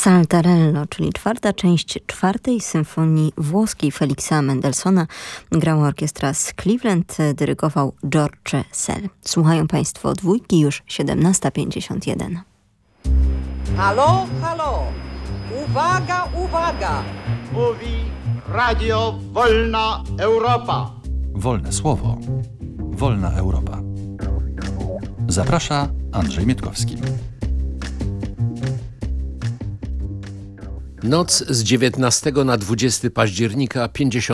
Saltarello, czyli czwarta część czwartej symfonii włoskiej Felixa Mendelssohna, grała orkiestra z Cleveland, dyrygował George Szell. Słuchają Państwo Dwójki, już 17:51. Halo, halo! Uwaga, uwaga! Mówi Radio Wolna Europa. Wolne słowo. Wolna Europa. Zaprasza Andrzej Mietkowski. Noc z 19 na 20 października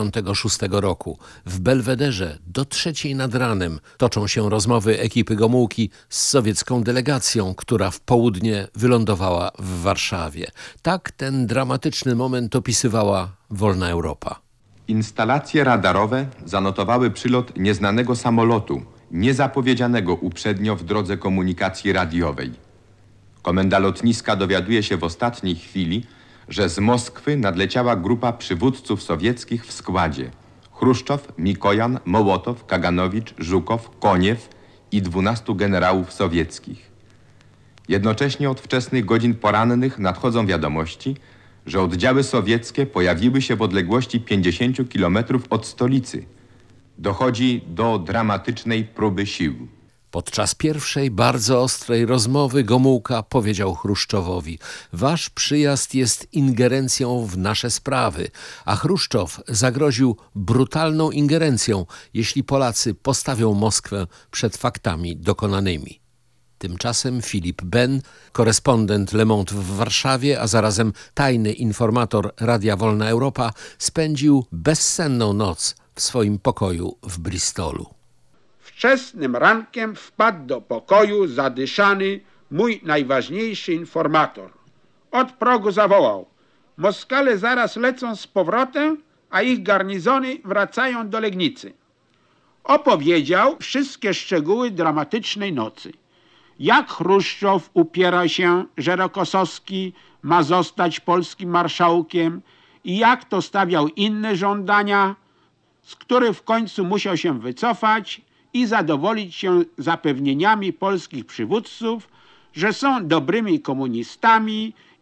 56 roku. W Belwederze do 3 nad ranem toczą się rozmowy ekipy Gomułki z sowiecką delegacją, która w południe wylądowała w Warszawie. Tak ten dramatyczny moment opisywała Wolna Europa. Instalacje radarowe zanotowały przylot nieznanego samolotu, niezapowiedzianego uprzednio w drodze komunikacji radiowej. Komenda lotniska dowiaduje się w ostatniej chwili, że z Moskwy nadleciała grupa przywódców sowieckich w składzie: Chruszczow, Mikojan, Mołotow, Kaganowicz, Żukow, Koniew i 12 generałów sowieckich. Jednocześnie od wczesnych godzin porannych nadchodzą wiadomości, że oddziały sowieckie pojawiły się w odległości 50 kilometrów od stolicy. Dochodzi do dramatycznej próby sił. Podczas pierwszej, bardzo ostrej rozmowy Gomułka powiedział Chruszczowowi: wasz przyjazd jest ingerencją w nasze sprawy, a Chruszczow zagroził brutalną ingerencją, jeśli Polacy postawią Moskwę przed faktami dokonanymi. Tymczasem Filip Ben, korespondent Le Monde w Warszawie, a zarazem tajny informator Radia Wolna Europa, spędził bezsenną noc w swoim pokoju w Bristolu. Wczesnym rankiem wpadł do pokoju zadyszany mój najważniejszy informator. Od progu zawołał: Moskale zaraz lecą z powrotem, a ich garnizony wracają do Legnicy. Opowiedział wszystkie szczegóły dramatycznej nocy. Jak Chruszczow upiera się, że Rokosowski ma zostać polskim marszałkiem i jak to stawiał inne żądania, z których w końcu musiał się wycofać i zadowolić się zapewnieniami polskich przywódców, że są dobrymi komunistami